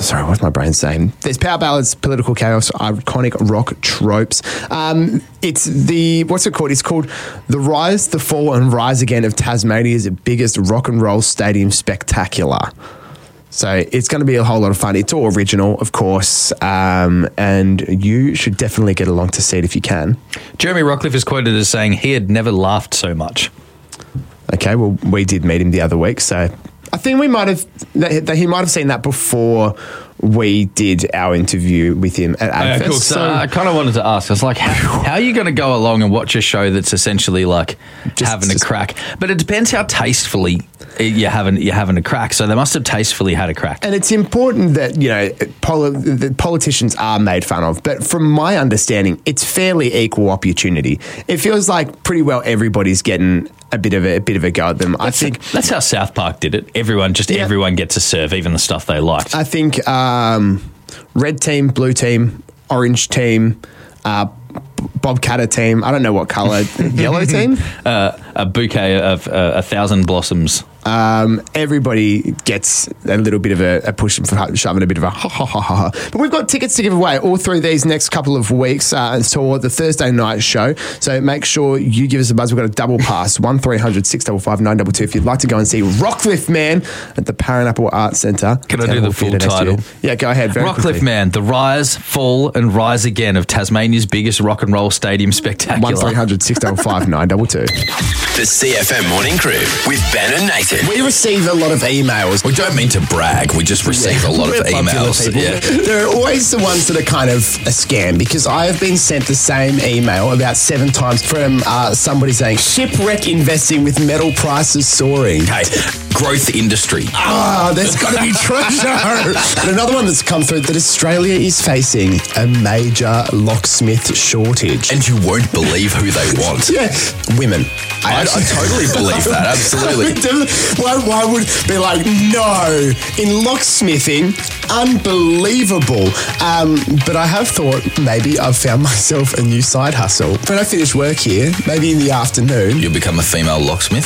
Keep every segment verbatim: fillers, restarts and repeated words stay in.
sorry, what's my brain saying? There's power ballads, political chaos, iconic rock tropes. Um, it's the, what's it called? It's called The Rise, the Fall and Rise Again of Tasmania's biggest rock and roll stadium spectacular. So it's going to be a whole lot of fun. It's all original, of course, um, and you should definitely get along to see it if you can. Jeremy Rockcliffe is quoted as saying he had never laughed so much. Okay, well, we did meet him the other week, so I think we might have, that he might have seen that before we did our interview with him at AgFest. Yeah, cool. So, so I kind of wanted to ask, I was like, how, how are you going to go along and watch a show that's essentially like just, having just, a crack? But it depends how tastefully you're having, you're having a crack. So they must have tastefully had a crack. And it's important that, you know, poli- the politicians are made fun of. But from my understanding, it's fairly equal opportunity. It feels like pretty well everybody's getting a bit of a, a bit of a go at them. That's, I think that's how South Park did it. Everyone, just yeah. everyone gets to serve, even the stuff they liked. I think um, red team, blue team, orange team, uh, Bobcatter team. I don't know what colour. Yellow team. Uh, a bouquet of uh, a thousand blossoms. Um, everybody gets a little bit of a, a push and shove and a bit of a ha ha ha ha. But we've got tickets to give away all through these next couple of weeks uh, for the Thursday night show. So make sure you give us a buzz. We've got a double pass, one three hundred six five five nine two two if you'd like to go and see Rockcliffe Man at the Paranapple Arts Centre. Can I do the full title? Yeah, go ahead. Very Rockcliffe quickly. Man, the rise, fall and rise again of Tasmania's biggest rock and roll stadium spectacular. one three hundred six five five nine two two. The C F M Morning Crew with Ben and Nathan. We receive a lot of emails. We don't mean to brag. We just receive yeah. a lot We're of emails. Yeah. There are always the ones that are kind of a scam because I have been sent the same email about seven times from uh, somebody saying, shipwreck investing with metal prices soaring. Hey, growth industry. Ah, oh, there's got to be treasure. And another one that's come through that Australia is facing a major locksmith shortage. And you won't believe who they want. Yeah, women. I, I, I totally believe that, absolutely. why, why would be like, no, in locksmithing, unbelievable. Um, but I have thought maybe I've found myself a new side hustle. When I finish work here, maybe in the afternoon. You'll become a female locksmith?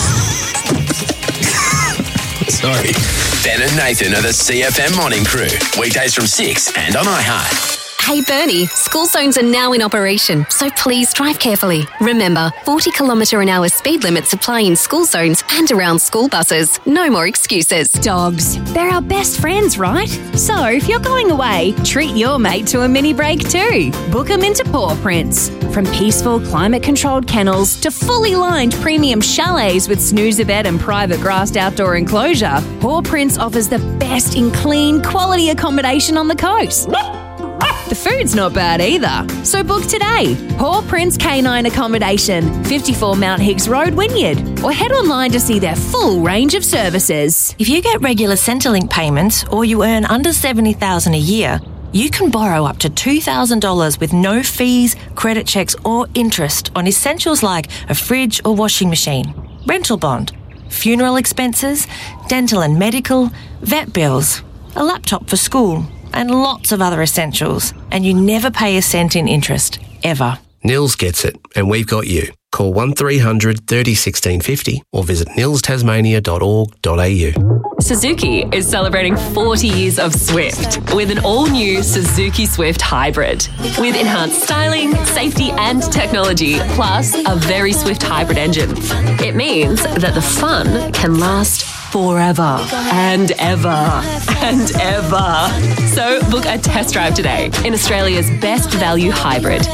Sorry. Ben and Nathan are the C F M Morning Crew. Weekdays from six and on iHeart. Hey Bernie, school zones are now in operation, so please drive carefully. Remember, forty kilometre an hour speed limits apply in school zones and around school buses. No more excuses. Dogs. They're our best friends, right? So if you're going away, treat your mate to a mini break too. Book them into Paw Prints. From peaceful, climate-controlled kennels to fully lined premium chalets with snoozer bed and private grassed outdoor enclosure, Paw Prints offers the best in clean, quality accommodation on the coast. The food's not bad either. So book today. Paw Prints Canine Accommodation, fifty-four Mount Higgs Road, Wynyard. Or head online to see their full range of services. If you get regular Centrelink payments or you earn under seventy thousand dollars a year, you can borrow up to two thousand dollars with no fees, credit checks or interest on essentials like a fridge or washing machine, rental bond, funeral expenses, dental and medical, vet bills, a laptop for school, and lots of other essentials. And you never pay a cent in interest, ever. Nils gets it, and we've got you. Call one three hundred thirty sixteen fifty or visit nils tasmania dot org dot a u. Suzuki is celebrating forty years of Swift with an all-new Suzuki Swift Hybrid. With enhanced styling, safety and technology, plus a very Swift hybrid engine. It means that the fun can last forever and ever and ever. So book a test drive today in Australia's best value hybrid.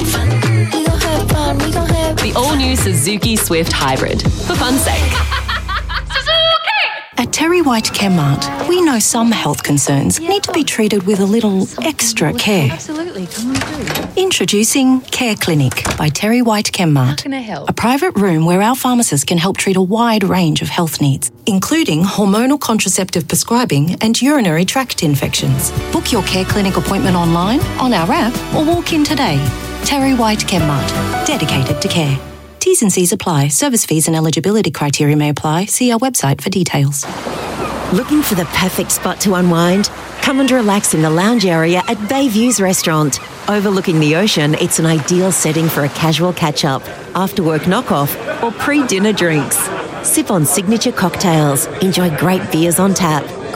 The all-new Suzuki Swift Hybrid. For fun's sake. At Terry White Chemmart, we know some health concerns need to be treated with a little extra care. Absolutely, come on through. Introducing Care Clinic by Terry White Chemmart. How can I help? A private room where our pharmacists can help treat a wide range of health needs, including hormonal contraceptive prescribing and urinary tract infections. Book your Care Clinic appointment online, on our app, or walk in today. Terry White Chemmart, dedicated to care. T's and C's apply. Service fees and eligibility criteria may apply. See our website for details. Looking for the perfect spot to unwind? Come and relax in the lounge area at Bayviews Restaurant. Overlooking the ocean, it's an ideal setting for a casual catch-up, after-work knockoff, or pre-dinner drinks. Sip on signature cocktails, enjoy great beers on tap,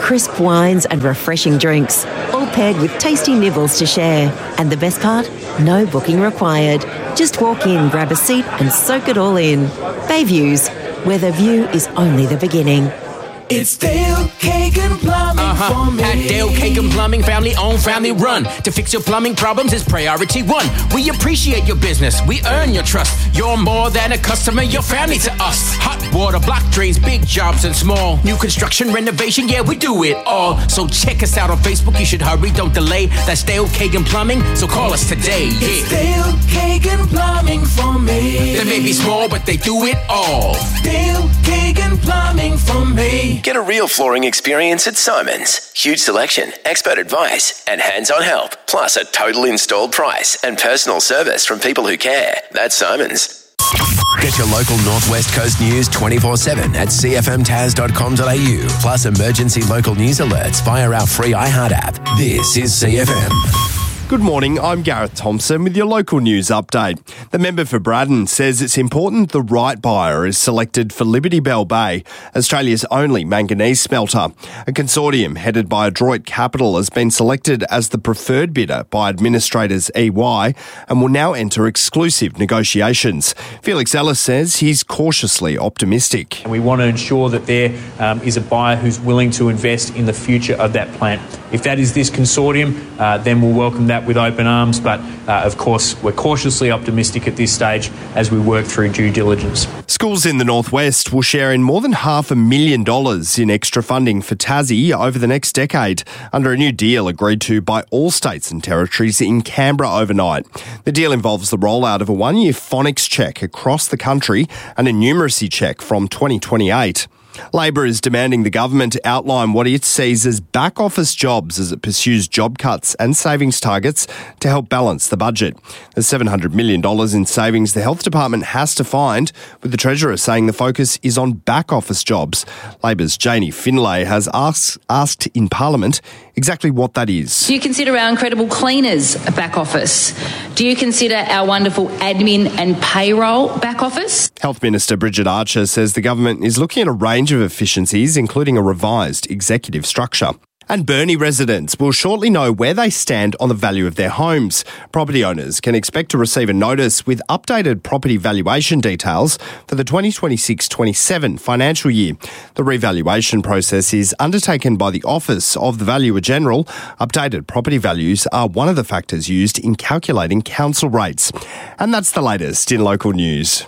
crisp wines and refreshing drinks, all paired with tasty nibbles to share. And the best part? No booking required. Just walk in, grab a seat and soak it all in. Bayviews, where the view is only the beginning. It's Dale Kagan Plumbing uh-huh. for me. At Dale Kagan Plumbing, family owned, family run. To fix your plumbing problems is priority one. We appreciate your business. We earn your trust. You're more than a customer. You're family to us. Hot water, block drains, big jobs and small. New construction, renovation, yeah, we do it all. So check us out on Facebook. You should hurry, don't delay. That's Dale Kagan Plumbing. So call us today. Yeah. It's Dale Kagan Plumbing for me. They may be small, but they do it all. Dale Kagan Plumbing for me. Get a real flooring experience at Simon's. Huge selection, expert advice, and hands-on help. Plus a total installed price and personal service from people who care. That's Simon's. Get your local Northwest Coast news twenty-four seven at c f m tas dot com dot a u. Plus emergency local news alerts via our free iHeart app. This is C F M. Good morning, I'm Gareth Thompson with your local news update. The member for Braddon says it's important the right buyer is selected for Liberty Bell Bay, Australia's only manganese smelter. A consortium headed by Adroit Capital has been selected as the preferred bidder by administrators E Y and will now enter exclusive negotiations. Felix Ellis says he's cautiously optimistic. And we want to ensure that there um, is a buyer who's willing to invest in the future of that plant. If that is this consortium, uh, then we'll welcome that with open arms, but uh, of course we're cautiously optimistic at this stage as we work through due diligence. Schools in the Northwest will share in more than half a million dollars in extra funding for Tassie over the next decade under a new deal agreed to by all states and territories in Canberra overnight. The deal involves the rollout of a one-year phonics check across the country and a numeracy check from twenty twenty-eight. Labor is demanding the government to outline what it sees as back-office jobs as it pursues job cuts and savings targets to help balance the budget. There's seven hundred million dollars in savings the Health Department has to find, with the Treasurer saying the focus is on back-office jobs. Labor's Janie Finlay has asked, asked in Parliament exactly what that is. Do you consider our incredible cleaners a back office? Do you consider our wonderful admin and payroll back office? Health Minister Bridget Archer says the government is looking at a range of efficiencies, including a revised executive structure. And Burnie residents will shortly know where they stand on the value of their homes. Property owners can expect to receive a notice with updated property valuation details for the twenty twenty-six twenty-seven financial year. The revaluation process is undertaken by the Office of the Valuer General. Updated property values are one of the factors used in calculating council rates. And that's the latest in local news.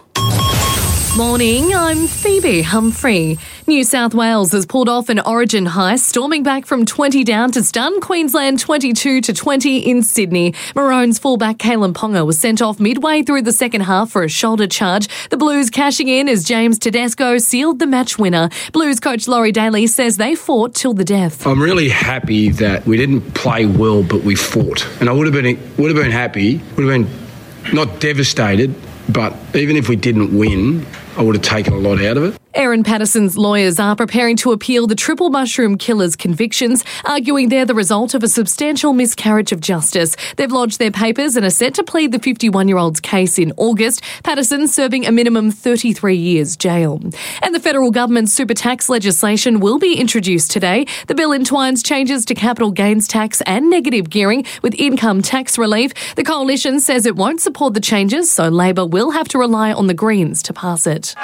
Morning, I'm Phoebe Humphrey. New South Wales has pulled off an Origin heist, storming back from twenty down to stun Queensland twenty-two to twenty in Sydney. Maroons fullback Kalen Ponga was sent off midway through the second half for a shoulder charge. The Blues cashing in as James Tedesco sealed the match winner. Blues coach Laurie Daly says they fought till the death. I'm really happy that we didn't play well, but we fought. And I would have been would have been happy, would have been not devastated, but even if we didn't win, I would have taken a lot out of it. Aaron Patterson's lawyers are preparing to appeal the triple mushroom killer's convictions, arguing they're the result of a substantial miscarriage of justice. They've lodged their papers and are set to plead the fifty-one-year-old's case in August. Patterson serving a minimum thirty-three years jail. And the federal government's super tax legislation will be introduced today. The bill entwines changes to capital gains tax and negative gearing with income tax relief. The coalition says it won't support the changes, so Labor will have to rely on the Greens to pass it.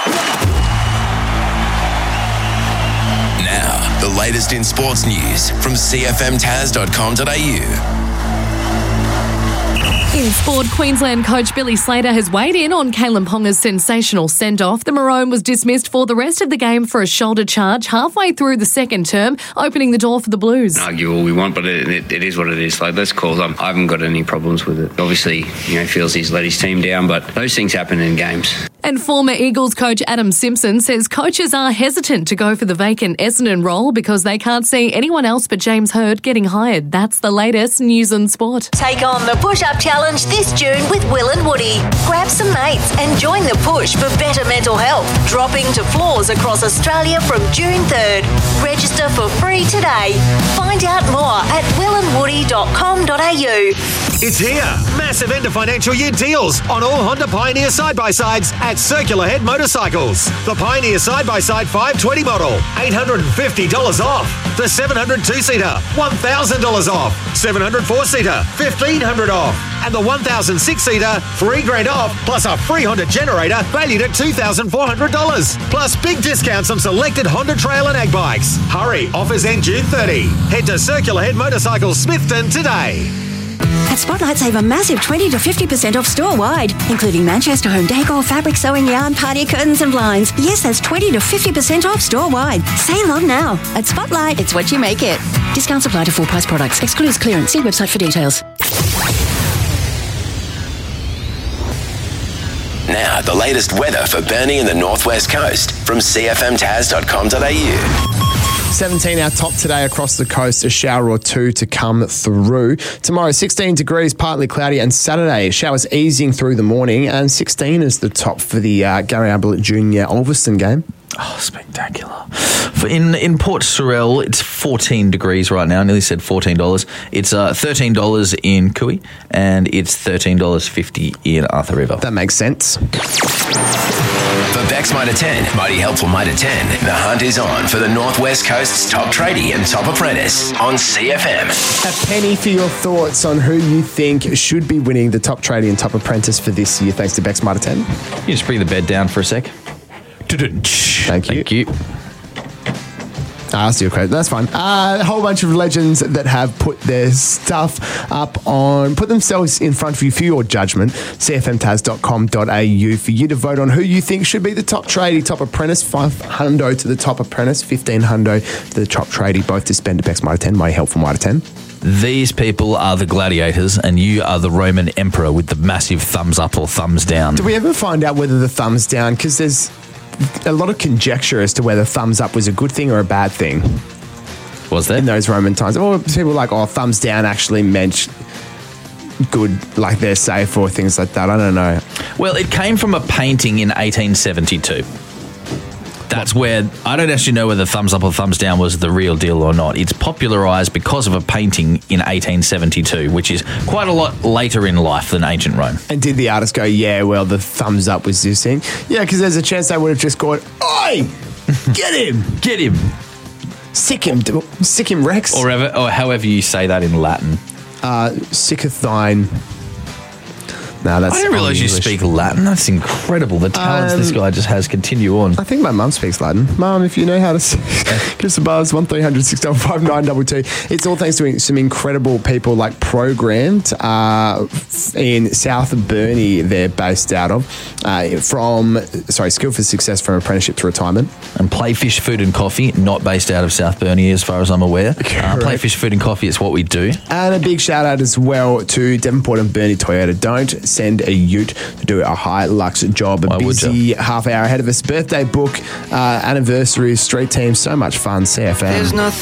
Now, the latest in sports news from c f m tas dot com dot a u. In sport, Queensland coach Billy Slater has weighed in on Kalen Ponga's sensational send-off. The Maroon was dismissed for the rest of the game for a shoulder charge halfway through the second term, opening the door for the Blues. Argue all we want, but it, it, it is what it is. Like, those calls, I'm, I haven't got any problems with it. Obviously, you know, feels he's let his team down, but those things happen in games. And former Eagles coach Adam Simpson says coaches are hesitant to go for the vacant Essendon role because they can't see anyone else but James Hird getting hired. That's the latest news and sport. Take on the Push-Up Challenge this June with Will and Woody. Grab some mates and join the push for better mental health. Dropping to floors across Australia from June third. Register for free today. Find out more at will and woody dot com dot a u. It's here. Massive end of financial year deals on all Honda Pioneer side-by-sides at Circular Head Motorcycles. The Pioneer side-by-side five twenty model, eight hundred fifty dollars off. The seven hundred two-seater, one thousand dollars off. seven hundred four-seater, fifteen hundred dollars off. And the one thousand six-seater, three grand off, plus a free Honda generator valued at two thousand four hundred dollars. Plus big discounts on selected Honda Trail and Ag bikes. Hurry, offers end June thirtieth. Head to Circular Head Motorcycles Smithton today. At Spotlight, save a massive twenty to fifty percent off store-wide, including Manchester home decor, fabric, sewing, yarn, party curtains and blinds. Yes, that's twenty to fifty percent off store-wide. Sale on now. At Spotlight, it's what you make it. Discounts apply to full-price products. Excludes clearance. See website for details. Now, the latest weather for Burnie and the Northwest Coast from c f m taz dot com dot a u. seventeen our top today across the coast, a shower or two to come through. Tomorrow, sixteen degrees, partly cloudy, and Saturday, showers easing through the morning, and sixteen is the top for the uh, Gary Ablett Junior Ulverston game. Oh, spectacular. For in, in Port Sorell, it's fourteen degrees right now. I nearly said fourteen dollars. It's uh, thirteen dollars in Cooey, and it's thirteen dollars fifty in Arthur River. That makes sense. For Bex Mitre ten, Mighty Helpful Mitre ten, the hunt is on for the Northwest Coast's top tradie and top apprentice on C F M. A penny for your thoughts on who you think should be winning the top tradie and top apprentice for this year, thanks to Bex Mitre ten. You just bring the bed down for a sec. Thank you. Thank you. I asked you a question. That's fine. Uh, a whole bunch of legends that have put their stuff up on, put themselves in front of you for your judgment. c f m taz dot com dot a u for you to vote on who you think should be the top tradie, top apprentice. Five hundo to the top apprentice, fifteen hundo to the top tradie. Both to spend at Bex Mitre ten. My helpful Mitre ten. These people are the gladiators, and you are the Roman emperor with the massive thumbs up or thumbs down. Do we ever find out whether the thumbs down? Because there's a lot of conjecture as to whether thumbs up was a good thing or a bad thing. Was there? In those Roman times. Or people were like, oh, thumbs down actually meant good, like they're safe or things like that. I don't know. Well, it came from a painting in eighteen seventy-two. That's where, I don't actually know whether thumbs up or thumbs down was the real deal or not. It's popularised because of a painting in eighteen seventy-two, which is quite a lot later in life than ancient Rome. And did the artist go, yeah, well, the thumbs up was this thing? Yeah, because there's a chance they would have just gone, oi, get him. Get him. Sick him, sick him Rex. Or, ever, or however you say that in Latin. Uh, sicketh thine. No, that's I didn't realise you speak Latin. That's incredible. The talents um, this guy just has. Continue on. I think my mum speaks Latin. Mum, if you know how to say, give us a buzz, one three hundred six five five nine two two. It's all thanks to some incredible people like Programmed uh, in South Burnie, they're based out of. Uh, from, sorry, Skill for Success from apprenticeship to retirement. And Playfish Food and Coffee, not based out of South Burnie as far as I'm aware. Uh, Playfish Food and Coffee is what we do. And a big shout out as well to Devonport and Burnie Toyota. Don't send a ute to do a high lux job. A Why busy half hour ahead of us. Birthday book, uh, anniversary, street team, so much fun. C F M. There's nothing